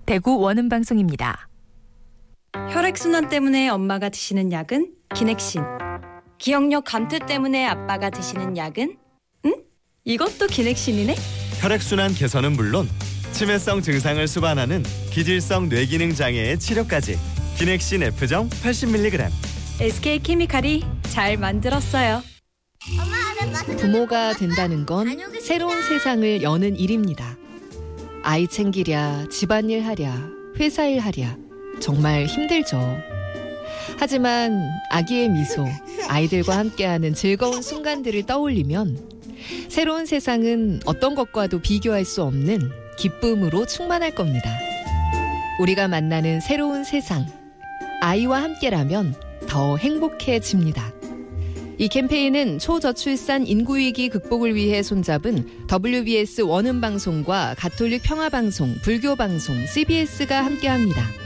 대구 원음방송입니다. 혈액순환 때문에 엄마가 드시는 약은 기넥신. 기억력 감퇴 때문에 아빠가 드시는 약은? 응? 이것도 기넥신이네? 혈액순환 개선은 물론 치매성 증상을 수반하는 기질성 뇌기능 장애의 치료까지 기넥신 F정 80mg. SK케미칼이 잘 만들었어요. 부모가 된다는 건 새로운 세상을 여는 일입니다. 아이 챙기랴, 집안일 하랴, 회사일 하랴 정말 힘들죠. 하지만 아기의 미소, 아이들과 함께하는 즐거운 순간들을 떠올리면 새로운 세상은 어떤 것과도 비교할 수 없는 기쁨으로 충만할 겁니다. 우리가 만나는 새로운 세상, 아이와 함께라면 더 행복해집니다. 이 캠페인은 초저출산 인구위기 극복을 위해 손잡은 WBS 원음방송과 가톨릭 평화방송, 불교방송, CBS가 함께합니다.